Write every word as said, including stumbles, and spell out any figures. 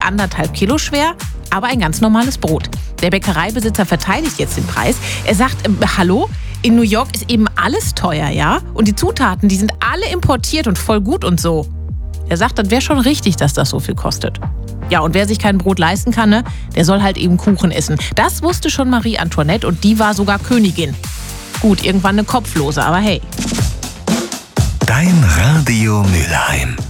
anderthalb Kilo schwer, aber ein ganz normales Brot. Der Bäckereibesitzer verteidigt jetzt den Preis. Er sagt, äh, hallo? In New York ist eben alles teuer, ja? Und die Zutaten, die sind alle importiert und voll gut und so. Er sagt, das wäre schon richtig, dass das so viel kostet. Ja, und wer sich kein Brot leisten kann, ne, der soll halt eben Kuchen essen. Das wusste schon Marie Antoinette und die war sogar Königin. Gut, irgendwann eine Kopflose, aber hey. Dein Radio Mülheim.